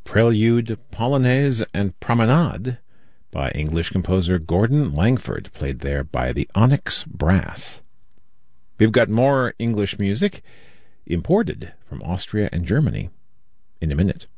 Prelude, Polonaise, and Promenade by English composer Gordon Langford, played there by the Onyx Brass. We've got more English music imported from Austria and Germany in a minute.